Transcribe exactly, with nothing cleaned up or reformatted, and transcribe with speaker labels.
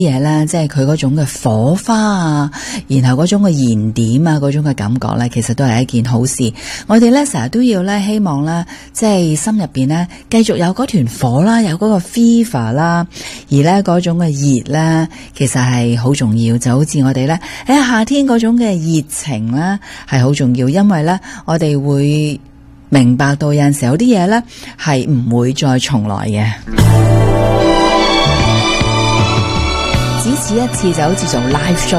Speaker 1: 嘢咧，即係佢嗰種嘅火花啊，然後嗰種嘅燃點啊，嗰種嘅感覺咧，其實都係一件好事。我哋咧成日都要咧，希望咧，即係心入邊咧，繼續有嗰團火啦，有嗰個 fever 啦，而咧嗰種嘅熱咧，其實係好重要。就好似我哋咧喺夏天嗰種嘅熱情咧，係好重要，因為咧我哋會明白到有陣時有啲嘢咧係唔會再重來嘅。只此一次就好似做 live show